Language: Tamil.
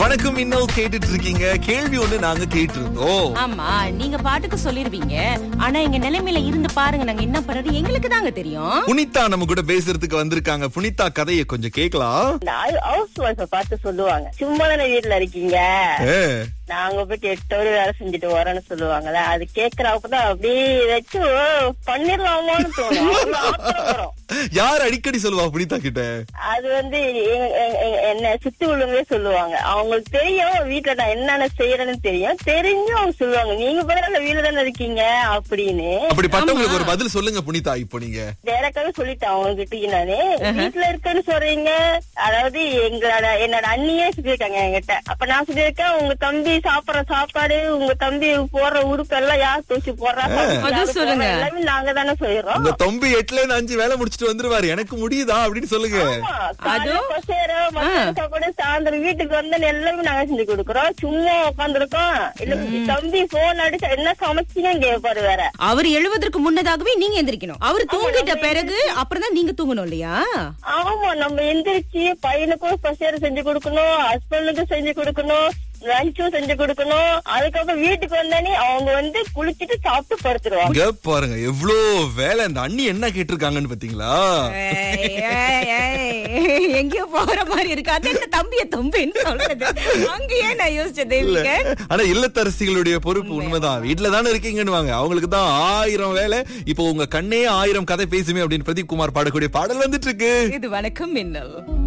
வணக்கம், இன்னும் கேட்டுட்டு இருக்கீங்க. கேள்வி ஒண்ணு நாங்க கேட்டிருந்தோம். ஆமா, நீங்க பாட்டுக்கு சொல்லிருவீங்க. ஆனா எங்க நிலைமையில இருந்து பாருங்க, நாங்க என்ன பண்றது எங்களுக்கு தாங்க தெரியும். புனிதா நம்ம கூட பேசுறதுக்கு வந்திருக்காங்க. புனிதா கதையை கொஞ்சம் கேட்கலாம். இந்த ஹவுஸ் ஒய்ஃப பார்த்து சொல்லுவாங்க, சும்மா தானே வீட்டுல இருக்கீங்க, ஏ, நாங்க போயிட்டு 8 hour வேலை செஞ்சுட்டு வரோன்னு சொல்லுவாங்கல்ல. அது கேக்குறப்பதான் அப்படியே ஏதாச்சும் பண்ணிடலாமான்னு தோணும். அவ்வளவு ஆத்திரம் வரும். யார் அடிக்கடி சொல்லுவா புனிதா கிட்ட? அது என்ன சுத்தி உள்ளவங்களே சொல்லுவாங்க. அவங்களுக்கு தெரியும் வீட்டுல நான் என்னென்ன செய்யறேன்னு தெரிஞ்சும் அவங்க சொல்லுவாங்க, நீங்க பதிலாக வீட்டுல தானே இருக்கீங்க அப்படின்னு. அப்படிப்பட்டவங்களுக்கு ஒரு பதில் சொல்லுங்க புனிதா. இப்போ நீங்க டேரக்டாவே சொல்லிட்டேன் அவங்க கிட்ட, நானு வீட்டுல இருக்கேன்னு சொல்றீங்க. அதாவது என்னோட அண்ணியே சொல்லியிருக்காங்க என்கிட்ட. அப்ப நான் சொல்லியிருக்கேன், உங்க தம்பி சாப்பிடுற சாப்பாடு, உங்க தம்பி போடுற உடுப்பு எல்லாம் யார் தோச்சு போடுறா எல்லாமே நாங்க தானே சொல்லிடுறோம். உங்க தம்பி 8ல 5 வேலை முடிச்சுட்டு வந்துருவாரு, எனக்கு முடியுதா அப்படின்னு சொல்லுங்க. சாப்பாடு சாயந்தரம் வீட்டுக்கு வந்து எல்லாமே நாங்க செஞ்சு கொடுக்குறோம். சும்மா உட்காந்துருக்கோம். இல்ல தம்பி போன் அடிச்சு என்ன சமைச்சீங்க கேட்பாரு. வேற அவர் எழுவதற்கு முன்னதாகவே நீங்க எந்திரிக்கணும். அவர் தூங்கிட்ட பிறகு அப்புறம் தான் நீங்க தூங்கணும் இல்லையா? ஆமா, நம்ம எந்திரிச்சு பையனுக்கும் பசேர செஞ்சு கொடுக்கணும், ஹஸ்பண்டுக்கும் செஞ்சு கொடுக்கணும், லஞ்சும் செஞ்சு கொடுக்கணும். அதுக்கப்புறம் வீட்டுக்கு வந்தானே அவங்க வந்து குளிச்சுட்டு சாப்பிட்டு படுத்துருவாங்க. பாருங்க எவ்வளவு வேலை. அந்த அண்ணி என்ன கேட்டிருக்காங்கன்னு பாத்தீங்களா? எங்கேயோ போற மாதிரி இருக்கு. அது என்ன தம்பிய தம்பின்னு சொல்றது? அங்கேயே நான் யோசிச்சது. ஆனா இல்லத்தரசிகளுடைய பொறுப்பு உண்மைதான். வீட்டுல தானே இருக்கீங்கன்னு வாங்க, அவங்களுக்கு தான் 1000 வேலை. இப்போ உங்க கண்ணே 1000 கதை பேசுமே அப்படின்னு பிரதீப் குமார் பாடக்கூடிய பாடல் வந்துட்டு இருக்கு. இது வணக்கம் மின்னல்.